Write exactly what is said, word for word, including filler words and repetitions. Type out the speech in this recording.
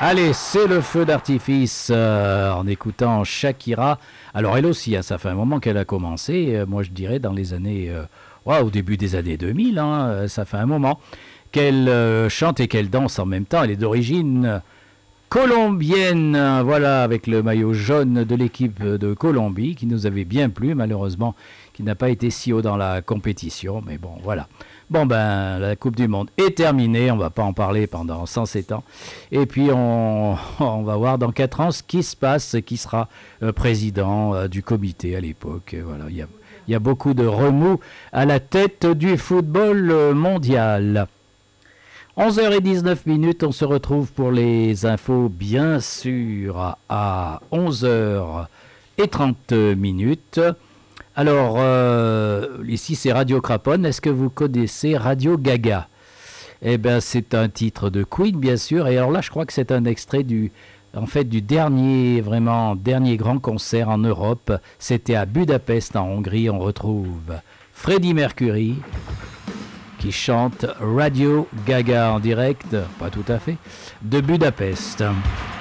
Allez, c'est le feu d'artifice euh, en écoutant Shakira. Alors elle aussi, hein, ça fait un moment qu'elle a commencé, euh, moi je dirais dans les années, euh, ouais, au début des années deux mille, hein, euh, ça fait un moment qu'elle euh, chante et qu'elle danse en même temps. Elle est d'origine colombienne, hein, voilà, avec le maillot jaune de l'équipe de Colombie, qui nous avait bien plu, malheureusement, qui n'a pas été si haut dans la compétition, mais bon, voilà. Bon ben, la Coupe du Monde est terminée, on va pas en parler pendant cent sept ans. Et puis on, on va voir dans quatre ans ce qui se passe, qui sera euh, président euh, du comité à l'époque. Et voilà, il y a, il y a beaucoup de remous à la tête du football mondial. onze heures dix-neuf minutes, on se retrouve pour les infos, bien sûr, à onze heures trente minutes. Alors, euh, ici c'est Radio Craponne. Est-ce que vous connaissez Radio Gaga? Eh bien, c'est un titre de Queen, bien sûr. Et alors là, je crois que c'est un extrait du, en fait, du dernier, vraiment, dernier grand concert en Europe. C'était à Budapest, en Hongrie. On retrouve Freddie Mercury qui chante Radio Gaga en direct, pas tout à fait, de Budapest.